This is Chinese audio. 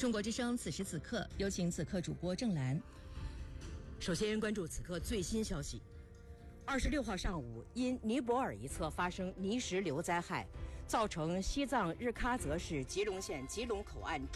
中国之声此时此刻，有请此刻主播郑兰。 首先关注此刻最新消息。26号上午，因尼泊尔一侧发生泥石流灾害，造成西藏日喀则市吉隆县吉隆口岸